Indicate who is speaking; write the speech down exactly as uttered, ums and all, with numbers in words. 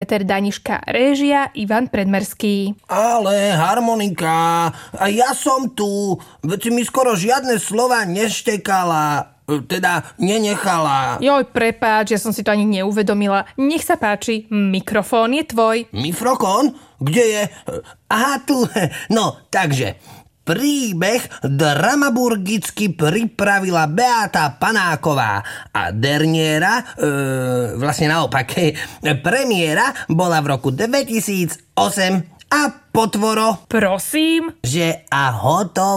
Speaker 1: Peter Daniška, réžia Ivan Predmerský.
Speaker 2: Ale harmonika, a ja som tu, veď si mi skoro žiadne slova neštekala, teda nenechala.
Speaker 1: Joj, prepáč, ja som si to ani neuvedomila. Nech sa páči, mikrofón je tvoj.
Speaker 2: Mikrofón? Kde je? Aha, tu. No, takže... Príbeh dramaburgicky pripravila Beáta Panáková a derniéra, e, vlastne naopak, premiéra bola v roku dvetisícosem a potvoro,
Speaker 1: Prosím?
Speaker 2: že a hotovo.